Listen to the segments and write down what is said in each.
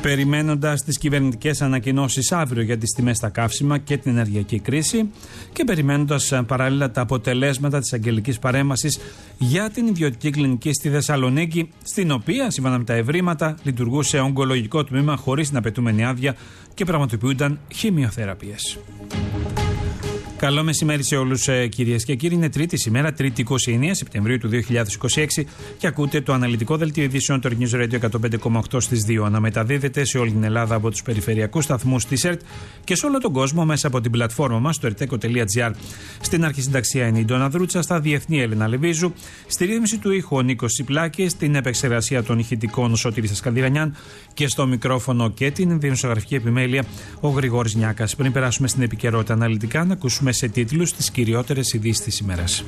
Περιμένοντας τις κυβερνητικές ανακοινώσεις αύριο για τις τιμές στα καύσιμα και την ενεργειακή κρίση και περιμένοντας παράλληλα τα αποτελέσματα της αγγελικής παρέμβασης για την ιδιωτική κλινική στη Θεσσαλονίκη, στην οποία, σύμφωνα με τα ευρήματα, λειτουργούσε ογκολογικό τμήμα χωρίς την απαιτούμενη άδεια και πραγματοποιούνταν χημειοθεραπείες. Καλό μεσημέρι σε όλους, κυρίες και κύριοι. Είναι Τρίτη σήμερα, 3η 29 Σεπτεμβρίου του 2026 και ακούτε το αναλυτικό δελτίο ειδήσεων του News Radio 105,8 στις 2. Αναμεταδίδεται σε όλη την Ελλάδα από τους περιφερειακούς σταθμούς της ΕΡΤ και σε όλο τον κόσμο μέσα από την πλατφόρμα μας, το erteco.gr. Στην αρχισυνταξία είναι η Ντόνα Δρούτσα, στα διεθνή Έλενα Λεβίζου, στη ρύθμιση του ήχου ο Νίκος Τσιπλάκης, στην επεξεργασία των ηχητικών ο Σωτήρης Ασκανδυρανιάν και στο μικρόφωνο και την δημοσιογραφική επιμέλεια ο Γρηγόρης Νιάκας. Πριν περάσουμε στην επικαιρότητα αναλυτικά, να ακούσουμε σε τίτλους τις κυριότερες ειδήσεις της ημέρας.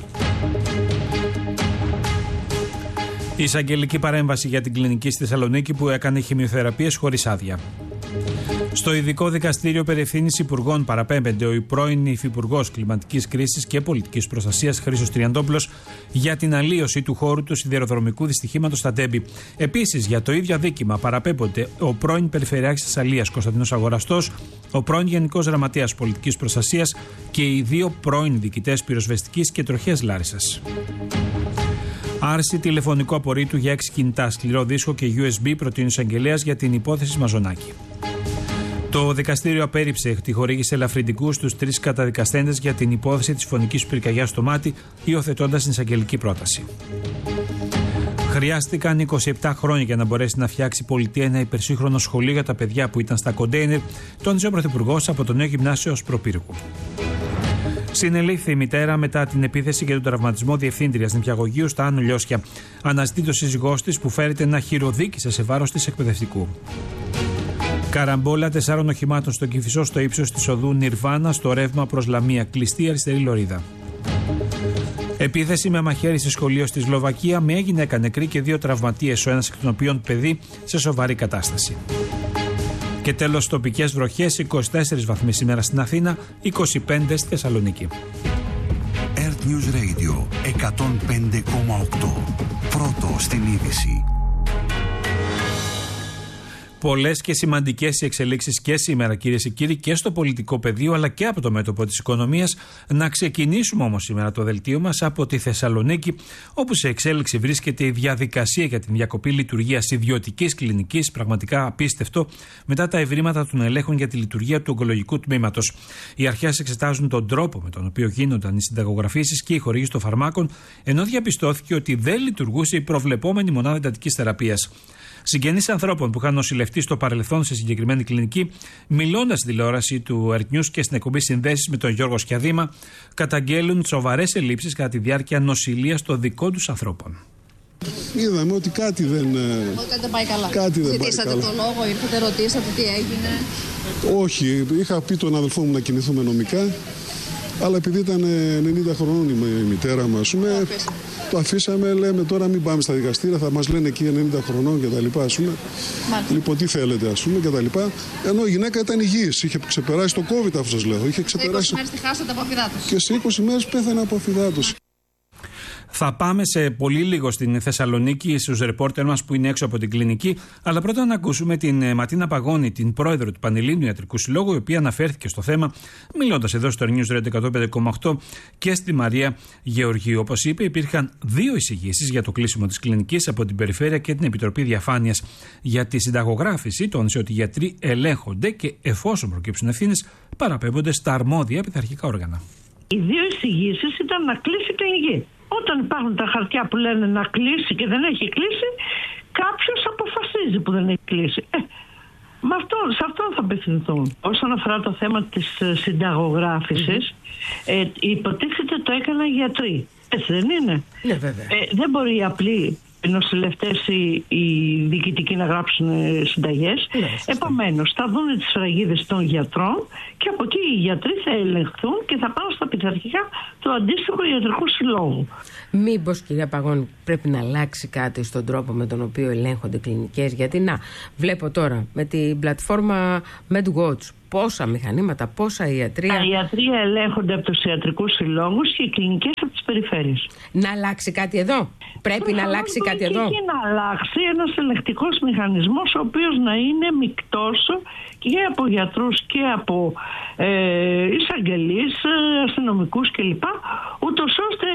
Η εισαγγελική παρέμβαση για την κλινική στη Θεσσαλονίκη που έκανε χημειοθεραπείες χωρίς άδεια. Στο ειδικό δικαστήριο περί ευθύνης υπουργών παραπέμπεται ο πρώην υφυπουργός κλιματικής κρίσης και πολιτικής προστασίας Χρήστος Τριαντόπουλος για την αλλίωση του χώρου του σιδηροδρομικού δυστυχήματος στα Τέμπη. Επίσης, για το ίδιο αδίκημα παραπέμπονται ο πρώην Περιφερειάρχης Θεσσαλίας Κωνσταντίνος Αγοραστός, ο πρώην Γενικός Γραμματέας Πολιτικής Προστασίας και οι δύο πρώην διοικητές πυροσβεστικής και τροχέας Λάρισσας. Άρση τηλεφωνικού απορρίτου για 6 κινητά, σκληρό δίσκο και USB προτείνει ο εισαγγελέας για την υπόθεση Μαζονάκη. Το δικαστήριο απέρριψε τη χορήγηση ελαφρυντικού στους 3 καταδικαστέντες για την υπόθεση της φωνικής πυρκαγιάς στο μάτι, υιοθετώντας την εισαγγελική πρόταση. Χρειάστηκαν 27 χρόνια για να μπορέσει να φτιάξει η πολιτεία ένα υπερσύγχρονο σχολείο για τα παιδιά που ήταν στα κοντέινερ, τόνισε ο Πρωθυπουργός από το νέο γυμνάσιο Σπροπύργου. Συνελήφθη η μητέρα μετά την επίθεση και τον τραυματισμό διευθύντριας νηπιαγωγείου στα Άνω Λιώσια. Αναζητεί το σύζυγός της που φέρεται να χειροδίκησε σε βάρος της εκπαιδευτικού. Καραμπόλα 4 οχημάτων στο Κηφισό στο ύψος της οδού Νιρβάνα στο ρεύμα προς Λαμία, κλειστή αριστερή λωρίδα. Επίθεση με μαχαίρι σε σχολείο στη Σλοβακία με γυναίκα νεκρή και 2 τραυματίες, ο ένας εκ των οποίων παιδί σε σοβαρή κατάσταση. Και τέλος, τοπικές βροχές, 24 βαθμοί σήμερα στην Αθήνα, 25 στη Θεσσαλονίκη. Earth News Radio 105,8. Πρώτο στην είδηση. Πολλές και σημαντικές οι εξελίξεις και σήμερα, κυρίες και κύριοι, και στο πολιτικό πεδίο αλλά και από το μέτωπο της οικονομίας. Να ξεκινήσουμε όμως σήμερα το δελτίο μας από τη Θεσσαλονίκη, όπου σε εξέλιξη βρίσκεται η διαδικασία για την διακοπή λειτουργίας ιδιωτικής κλινικής. Πραγματικά απίστευτο, μετά τα ευρήματα των ελέγχων για τη λειτουργία του ογκολογικού τμήματος. Οι αρχές εξετάζουν τον τρόπο με τον οποίο γίνονταν οι συνταγογραφήσεις και οι χορήγηση των φαρμάκων, ενώ διαπιστώθηκε ότι δεν λειτουργούσε η προβλεπόμενη μονάδα εντατικής θεραπείας. Συγγενείς ανθρώπων που είχαν νοσηλευτεί στο παρελθόν σε συγκεκριμένη κλινική, μιλώντας στην τηλεόραση του Earth News και στην εκπομπή Συνδέσεις με τον Γιώργο Σκιαδήμα, καταγγέλουν σοβαρές ελλείψεις κατά τη διάρκεια νοσηλείας των δικών τους ανθρώπων. Είδαμε ότι κάτι δεν πάει καλά. Ζητήσατε το λόγο, ήρθατε, ρωτήσατε τι έγινε? Όχι, είχα πει τον αδελφό μου να κινηθούμε νομικά, αλλά επειδή ήταν 90 χρονών η μητέρα μας, το αφήσαμε, λέμε τώρα μην πάμε στα δικαστήρια, θα μας λένε εκεί 90 χρονών και τα λοιπά, ας πούμε. Λοιπόν, τι θέλετε, ας πούμε, και τα λοιπά. Ενώ η γυναίκα ήταν υγιής, είχε ξεπεράσει το COVID, αφού σας λέω. Είχε ξεπεράσει. Σε 20 μέρες τη χάσατε από αφυδάτωση. Και σε 20 μέρες πέθανε από αφυδάτωση. Θα πάμε σε πολύ λίγο στην Θεσσαλονίκη, στους ρεπόρτερ μας που είναι έξω από την κλινική. Αλλά πρώτα να ακούσουμε την Ματίνα Παγώνη, την πρόεδρο του Πανελλήνιου Ιατρικού Συλλόγου, η οποία αναφέρθηκε στο θέμα, μιλώντας εδώ στο News Radio 105,8 και στη Μαρία Γεωργίου. Όπως είπε, υπήρχαν 2 εισηγήσεις για το κλείσιμο της κλινικής από την Περιφέρεια και την Επιτροπή Διαφάνειας. Για τη συνταγογράφηση, τόνισε ότι οι γιατροί ελέγχονται και εφόσον προκύψουν ευθύνες, παραπέμπονται στα αρμόδια πειθαρχικά όργανα. Οι 2 εισηγήσεις ήταν να κλείσει η κλινική. Όταν υπάρχουν τα χαρτιά που λένε να κλείσει και δεν έχει κλείσει, κάποιος αποφασίζει που δεν έχει κλείσει. Σε αυτό θα απευθυνθούν. Όσον αφορά το θέμα της συνταγογράφησης, υποτίθεται το έκαναν γιατροί. Έτσι δεν είναι? Ναι, βέβαια. Δεν μπορεί απλοί οι νοσηλευτές ή οι διοικητικοί να γράψουν συνταγές. Επομένως, θα δουν τις σφραγίδες των γιατρών και από εκεί οι γιατροί θα ελεγχθούν και θα πάνε στα πειθαρχικά του αντίστοιχου ιατρικού συλλόγου. Μήπως, κυρία Παγώνη, πρέπει να αλλάξει κάτι στον τρόπο με τον οποίο ελέγχονται κλινικές? Γιατί βλέπω τώρα με την πλατφόρμα MedWatch πόσα μηχανήματα, πόσα ιατρία. Τα ιατρία ελέγχονται από τους ιατρικούς συλλόγους και οι κλινικές από τις περιφέρειες. Να αλλάξει κάτι εδώ? Πρέπει να αλλάξει κάτι εδώ? Πρέπει να αλλάξει ένας ελεγκτικός μηχανισμός, ο οποίος να είναι μεικτός και από γιατρούς και από εισαγγελείς, αστυνομικούς κλπ. Ούτως ώστε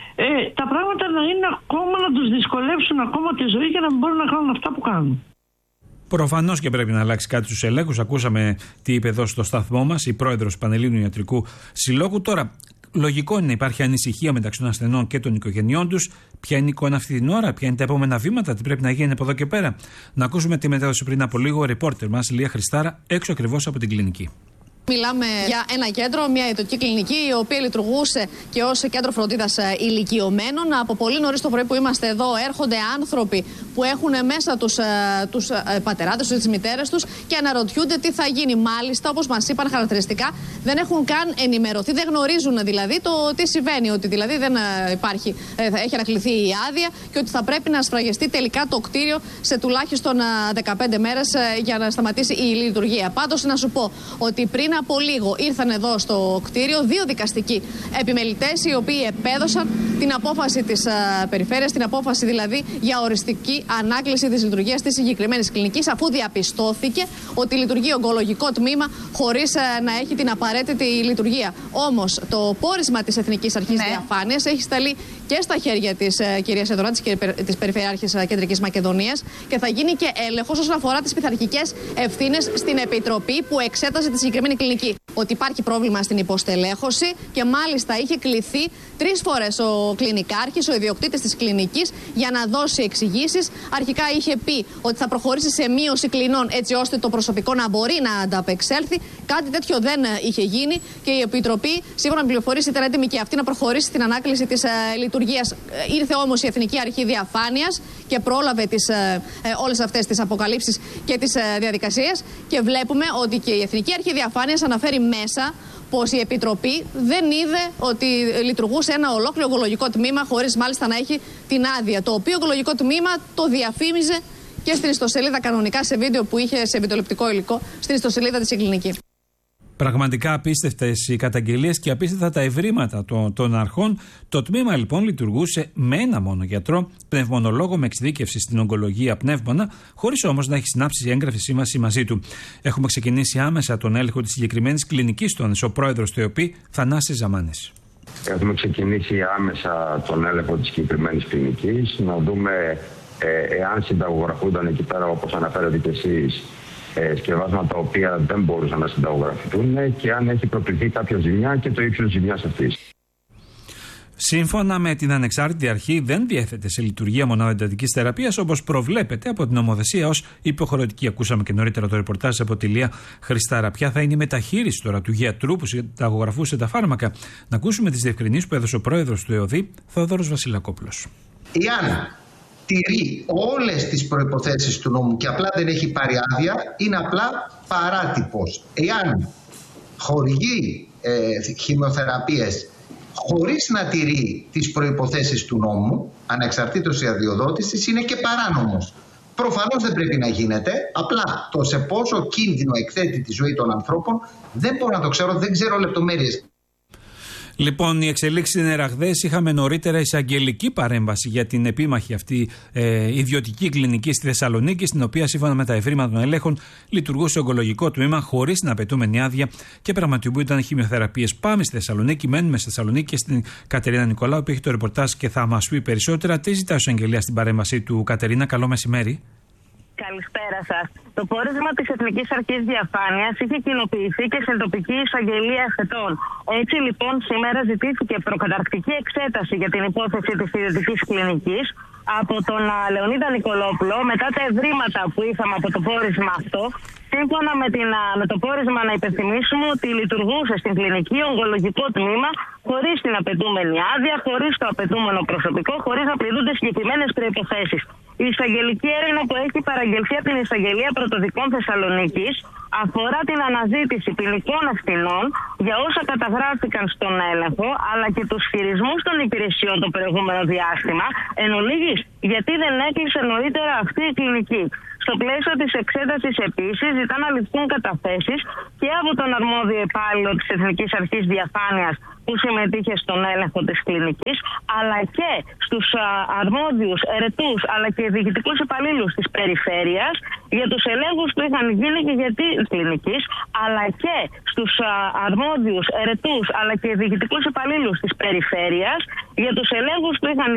τα πράγματα να είναι ακόμα, να τους δυσκολεύσουν ακόμα τη ζωή και να μην μπορούν να κάνουν αυτά που κάνουν. Προφανώς και πρέπει να αλλάξει κάτι στους ελέγχους. Ακούσαμε τι είπε εδώ στο σταθμό μας η πρόεδρος του Πανελλήνιου Ιατρικού Συλλόγου. Τώρα, λογικό είναι να υπάρχει ανησυχία μεταξύ των ασθενών και των οικογενειών τους. Ποια είναι η εικόνα αυτή την ώρα, ποια είναι τα επόμενα βήματα, τι πρέπει να γίνει από εδώ και πέρα? Να ακούσουμε τι μετέδωσε πριν από λίγο ο ρεπόρτερ μας, Λία Χριστάρα, έξω ακριβώς από την κλινική. Μιλάμε για ένα κέντρο, μια ιατρική κλινική, η οποία λειτουργούσε και ως κέντρο φροντίδας ηλικιωμένων. Από πολύ νωρίς το πρωί που είμαστε εδώ, έρχονται άνθρωποι που έχουν μέσα τους πατεράδες τους, τις μητέρες τους και αναρωτιούνται τι θα γίνει. Μάλιστα, όπως μας είπαν χαρακτηριστικά, δεν έχουν καν ενημερωθεί, δεν γνωρίζουν δηλαδή το τι συμβαίνει. Ότι δηλαδή δεν υπάρχει, έχει ανακληθεί η άδεια και ότι θα πρέπει να σφραγιστεί τελικά το κτίριο σε τουλάχιστον 15 μέρες για να σταματήσει η λειτουργία. Πάντως, να σου πω ότι πριν από λίγο ήρθαν εδώ στο κτίριο 2 δικαστικοί επιμελητές, οι οποίοι επέδωσαν την απόφαση της περιφέρειας, την απόφαση δηλαδή για οριστική ανάκληση της λειτουργίας της συγκεκριμένης κλινικής, αφού διαπιστώθηκε ότι λειτουργεί ογκολογικό τμήμα χωρίς να έχει την απαραίτητη λειτουργία. Όμως το πόρισμα της Εθνικής Αρχής Διαφάνειας έχει σταλεί και στα χέρια της κυρίας Εδωράτης και της Περιφερειάρχης Κεντρικής Μακεδονίας και θα γίνει και έλεγχος όσον αφορά τις πειθαρχικές ευθύνες στην Επιτροπή που εξέτασε τη συγκεκριμένη κλινική. Ότι υπάρχει πρόβλημα στην υποστελέχωση και μάλιστα είχε κληθεί 3 φορές ο κλινικάρχης, ο ιδιοκτήτης της κλινικής, για να δώσει εξηγήσεις. Αρχικά είχε πει ότι θα προχωρήσει σε μείωση κλινών έτσι ώστε το προσωπικό να μπορεί να ανταπεξέλθει. Κάτι τέτοιο δεν είχε γίνει και η Επιτροπή, σύμφωνα με πληροφορίες, ήταν έτοιμη και αυτή να προχωρήσει στην ανάκληση της λειτουργίας. Ήρθε όμως η Εθνική Αρχή Διαφάνειας και πρόλαβε όλες αυτές τις αποκαλύψεις και τις διαδικασίες. Και βλέπουμε ότι και η Εθνική Αρχή Διαφάνειας αναφέρει μέσα πως η Επιτροπή δεν είδε ότι λειτουργούσε ένα ολόκληρο ογκολογικό τμήμα χωρίς μάλιστα να έχει την άδεια. Το οποίο ογκολογικό τμήμα το διαφήμιζε και στην ιστοσελίδα κανονικά σε βίντεο που είχε σε βιντεοληπτικό υλικό στην ιστοσελίδα της η κλινική. Πραγματικά απίστευτες οι καταγγελίες και απίστευτα τα ευρήματα των αρχών. Το τμήμα λοιπόν λειτουργούσε με ένα μόνο γιατρό, πνευμονολόγο με εξειδίκευση στην ογκολογία πνεύμονα, χωρίς όμως να έχει συνάψει έγγραφη σύμβαση μαζί του. Έχουμε ξεκινήσει άμεσα τον έλεγχο της συγκεκριμένης κλινικής, τον ο πρόεδρος του ΕΟΠΗ, Θανάσης Ζαμάνης. Έχουμε ξεκινήσει άμεσα τον έλεγχο της συγκεκριμένης κλινικής, να δούμε εάν συνταγογραφούνταν εκεί πέρα, όπως αναφέρατε και εσείς, σκευάσματα τα οποία δεν μπορούσαν να συνταγογραφηθούν και αν έχει προκριθεί κάποια ζημιά και το ύψος ζημιάς αυτής. Σύμφωνα με την ανεξάρτητη αρχή, δεν διέθετε σε λειτουργία μονάδα εντατικής θεραπείας όπως προβλέπεται από την νομοθεσία ως υποχρεωτική. Ακούσαμε και νωρίτερα το ρεπορτάζ από τη Λία Χριστάρα. Ποια θα είναι η μεταχείριση τώρα του γιατρού που συνταγογραφούσε τα φάρμακα? Να ακούσουμε τις διευκρινήσεις που έδωσε ο πρόεδρος του ΕΟΔΗ, Θόδωρος Βασιλακόπουλος. Εάν τηρεί όλες τις προϋποθέσεις του νόμου και απλά δεν έχει πάρει άδεια, είναι απλά παράτυπος. Εάν χορηγεί χημειοθεραπείες χωρίς να τηρεί τις προϋποθέσεις του νόμου, ανεξαρτήτως η αδειοδότησης, είναι και παράνομος. Προφανώς δεν πρέπει να γίνεται, απλά το σε πόσο κίνδυνο εκθέτει τη ζωή των ανθρώπων δεν μπορώ να το ξέρω, δεν ξέρω λεπτομέρειες. Λοιπόν, οι εξελίξεις είναι ραγδαίες. Είχαμε νωρίτερα εισαγγελική παρέμβαση για την επίμαχη αυτή ιδιωτική κλινική στη Θεσσαλονίκη, στην οποία σύμφωνα με τα ευρήματα των ελέγχων λειτουργούσε ογκολογικό τμήμα χωρίς την απαιτούμενη άδεια και πραγματοποιούνταν χημειοθεραπείες. Πάμε στη Θεσσαλονίκη, μένουμε στη Θεσσαλονίκη και στην Κατερίνα Νικολάου που έχει το ρεπορτάζ και θα μας πει περισσότερα. Τι ζητάει ο εισαγγελέας στην παρέμβαση του, Κατερίνα? Καλό μεσημέρι. Καλησπέρα σας. Το πόρισμα της Εθνικής Αρχής Διαφάνειας είχε κοινοποιηθεί και στην τοπική εισαγγελία Εφετών. Έτσι λοιπόν σήμερα ζητήθηκε προκαταρκτική εξέταση για την υπόθεση της ιδιωτικής κλινικής από τον Λεωνίδα Νικολόπουλο μετά τα ευρήματα που είχαμε από το πόρισμα αυτό. Σύμφωνα με το πόρισμα, να υπενθυμίσουμε ότι λειτουργούσε στην κλινική ογκολογικό τμήμα χωρίς την απαιτούμενη άδεια, χωρίς το απαιτούμενο προσωπικό, χωρίς να πληρούνται συγκεκριμένες προϋποθέσεις. Η εισαγγελική έρευνα που έχει παραγγελθεί από την Εισαγγελία Πρωτοδικών Θεσσαλονίκης αφορά την αναζήτηση ποινικών ευθυνών για όσα καταγράφηκαν στον έλεγχο, αλλά και τους χειρισμούς των υπηρεσιών το προηγούμενο διάστημα. Εν ολίγης, γιατί δεν έκλεισε νωρίτερα αυτή η κλινική. Στο πλαίσιο της εξέτασης επίσης ζητά να ληφθούν καταθέσεις και από τον αρμόδιο υπάλληλο της Εθνικής Αρχής Διαφάνειας που συμμετείχε στον έλεγχο της κλινικής, αλλά και στους αρμόδιους, ερετούς, αλλά και διοικητικούς υπαλλήλους της περιφέρειας για τους ελέγχους που είχαν γίνει και για την κλινικής, αλλά και στους αρμόδιους, ερετούς, αλλά και διοικητικούς υπαλλήλους της περιφέρειας για τους ελέγχους που είχαν